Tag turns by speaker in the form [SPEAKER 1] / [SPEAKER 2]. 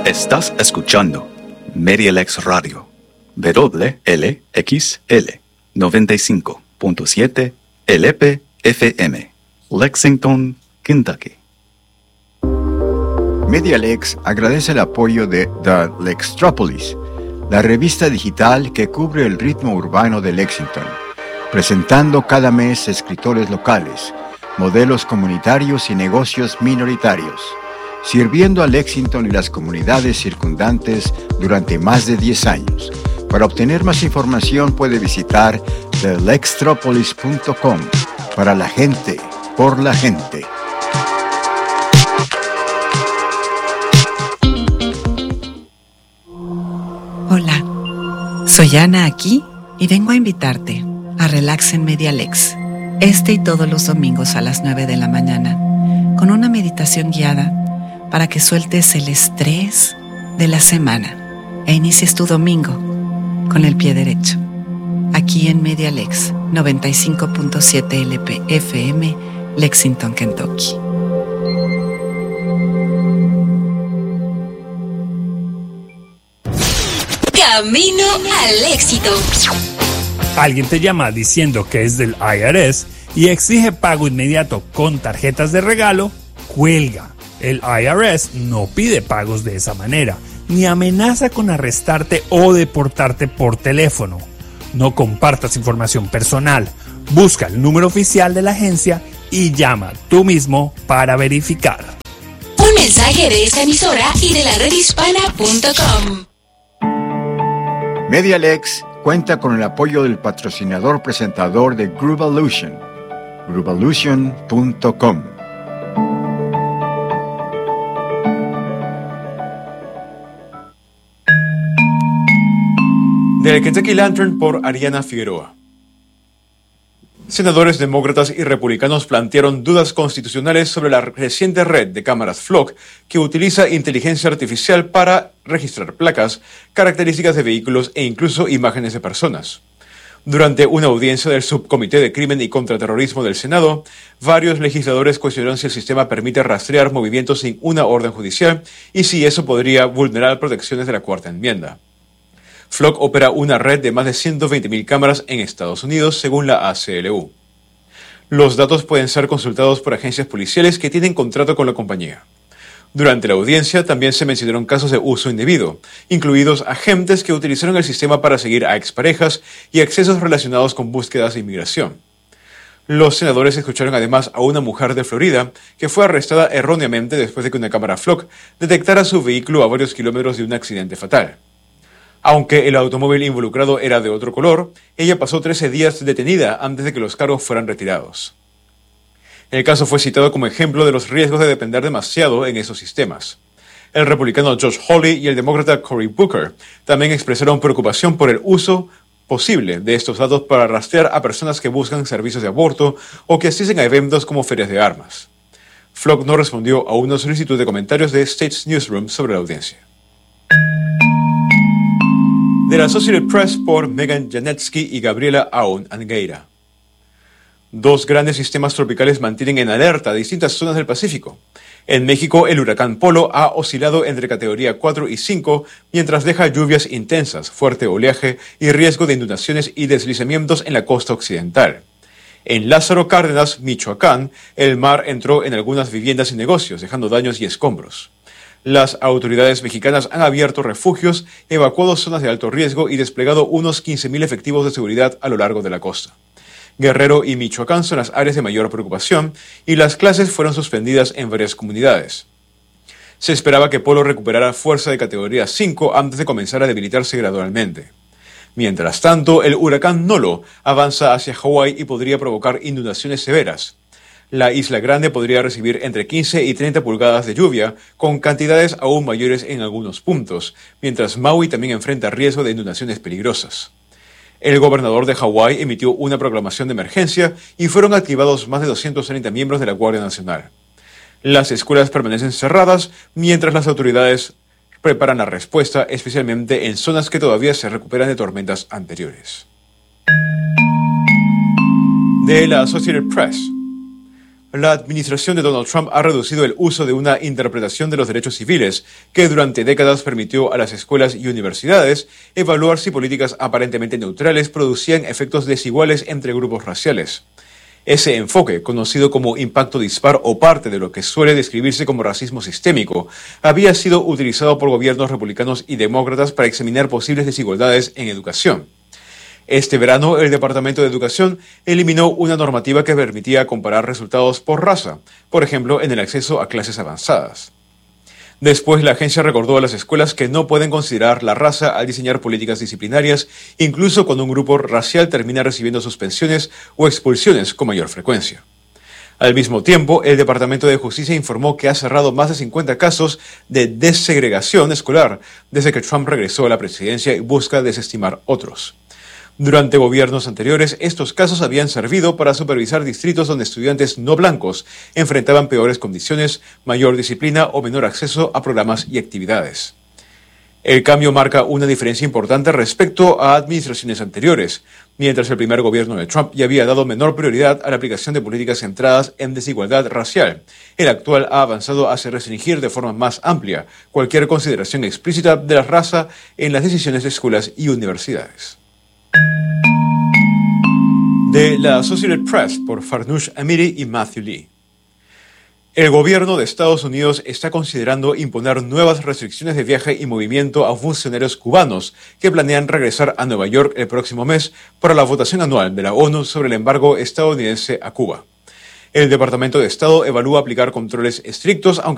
[SPEAKER 1] Estás escuchando MediaLex Radio, WLXL 95.7 LP-FM, Lexington, Kentucky.
[SPEAKER 2] MediaLex agradece el apoyo de The Lextropolis, la revista digital que cubre el ritmo urbano de Lexington, presentando cada mes escritores locales, modelos comunitarios y negocios minoritarios, sirviendo a Lexington y las comunidades circundantes durante más de 10 años. Para obtener más información puede visitar thelextropolis.com. Para la gente, por la gente.
[SPEAKER 3] Hola, soy Ana aquí y vengo a invitarte a Relax en MediaLex, este y todos los domingos a las 9 de la mañana, con una meditación guiada para que sueltes el estrés de la semana e inicies tu domingo con el pie derecho. Aquí en MediaLex 95.7 LP-FM, Lexington, Kentucky.
[SPEAKER 4] Camino al éxito.
[SPEAKER 5] Alguien te llama diciendo que es del IRS y exige pago inmediato con tarjetas de regalo. Cuelga. El IRS no pide pagos de esa manera, ni amenaza con arrestarte o deportarte por teléfono. No compartas información personal. Busca el número oficial de la agencia y llama tú mismo para verificar.
[SPEAKER 4] Un mensaje de esta emisora y de la redhispana.com.
[SPEAKER 2] MediaLex cuenta con el apoyo del patrocinador presentador de Groovolution, Groovolution.com.
[SPEAKER 6] Del Kentucky Lantern por Ariana Figueroa. Senadores demócratas y republicanos plantearon dudas constitucionales sobre la reciente red de cámaras Flock que utiliza inteligencia artificial para registrar placas, características de vehículos e incluso imágenes de personas. Durante una audiencia del Subcomité de Crimen y Contraterrorismo del Senado, varios legisladores cuestionaron si el sistema permite rastrear movimientos sin una orden judicial y si eso podría vulnerar protecciones de la Cuarta Enmienda. Flock opera una red de más de 120.000 cámaras en Estados Unidos, según la ACLU. Los datos pueden ser consultados por agencias policiales que tienen contrato con la compañía. Durante la audiencia también se mencionaron casos de uso indebido, incluidos agentes que utilizaron el sistema para seguir a exparejas y accesos relacionados con búsquedas de inmigración. Los senadores escucharon además a una mujer de Florida que fue arrestada erróneamente después de que una cámara Flock detectara su vehículo a varios kilómetros de un accidente fatal. Aunque el automóvil involucrado era de otro color, ella pasó 13 días detenida antes de que los cargos fueran retirados. El caso fue citado como ejemplo de los riesgos de depender demasiado en esos sistemas. El republicano Josh Hawley y el demócrata Cory Booker también expresaron preocupación por el uso posible de estos datos para rastrear a personas que buscan servicios de aborto o que asisten a eventos como ferias de armas. Flock no respondió a una solicitud de comentarios de State's Newsroom sobre la audiencia. De la Associated Press por Megan Janetsky y Gabriela Aun Angueira. Dos grandes sistemas tropicales mantienen en alerta distintas zonas del Pacífico. En México, el huracán Polo ha oscilado entre categoría 4 y 5, mientras deja lluvias intensas, fuerte oleaje y riesgo de inundaciones y deslizamientos en la costa occidental. En Lázaro Cárdenas, Michoacán, el mar entró en algunas viviendas y negocios, dejando daños y escombros. Las autoridades mexicanas han abierto refugios, evacuado zonas de alto riesgo y desplegado unos 15.000 efectivos de seguridad a lo largo de la costa. Guerrero y Michoacán son las áreas de mayor preocupación y las clases fueron suspendidas en varias comunidades. Se esperaba que Polo recuperara fuerza de categoría 5 antes de comenzar a debilitarse gradualmente. Mientras tanto, el huracán Nolo avanza hacia Hawái y podría provocar inundaciones severas. La Isla Grande podría recibir entre 15 y 30 pulgadas de lluvia, con cantidades aún mayores en algunos puntos, mientras Maui también enfrenta riesgo de inundaciones peligrosas. El gobernador de Hawái emitió una proclamación de emergencia y fueron activados más de 230 miembros de la Guardia Nacional. Las escuelas permanecen cerradas mientras las autoridades preparan la respuesta, especialmente en zonas que todavía se recuperan de tormentas anteriores. De la Associated Press. la administración de Donald Trump ha reducido el uso de una interpretación de los derechos civiles que durante décadas permitió a las escuelas y universidades evaluar si políticas aparentemente neutrales producían efectos desiguales entre grupos raciales. Ese enfoque, conocido como impacto dispar o parte de lo que suele describirse como racismo sistémico, había sido utilizado por gobiernos republicanos y demócratas para examinar posibles desigualdades en educación. Este verano, el Departamento de Educación eliminó una normativa que permitía comparar resultados por raza, por ejemplo, en el acceso a clases avanzadas. Después, la agencia recordó a las escuelas que no pueden considerar la raza al diseñar políticas disciplinarias, incluso cuando un grupo racial termina recibiendo suspensiones o expulsiones con mayor frecuencia. Al mismo tiempo, el Departamento de Justicia informó que ha cerrado más de 50 casos de desegregación escolar desde que Trump regresó a la presidencia y busca desestimar otros. Durante gobiernos anteriores, estos casos habían servido para supervisar distritos donde estudiantes no blancos enfrentaban peores condiciones, mayor disciplina o menor acceso a programas y actividades. El cambio marca una diferencia importante respecto a administraciones anteriores. Mientras el primer gobierno de Trump ya había dado menor prioridad a la aplicación de políticas centradas en desigualdad racial, el actual ha avanzado hacia restringir de forma más amplia cualquier consideración explícita de la raza en las decisiones de escuelas y universidades. De la Associated Press por Farnoosh Amiri y Matthew Lee. El gobierno de Estados Unidos está considerando imponer nuevas restricciones de viaje y movimiento a funcionarios cubanos que planean regresar a Nueva York el próximo mes para la votación anual de la ONU sobre el embargo estadounidense a Cuba. El Departamento de Estado evalúa aplicar controles estrictos, aunque